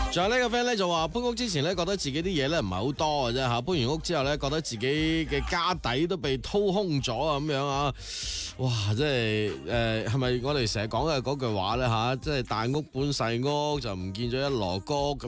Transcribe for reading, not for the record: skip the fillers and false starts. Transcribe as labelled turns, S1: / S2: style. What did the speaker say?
S1: 仲有呢個 friend 咧就話搬屋之前咧覺得自己啲嘢咧唔係好多嘅啫吓，搬完屋之後咧覺得自己嘅家底都被掏空咗啊咁樣啊，哇！即係係咪我哋成日講嘅嗰句話咧吓，即係大屋搬細屋就唔見咗一籮穀咁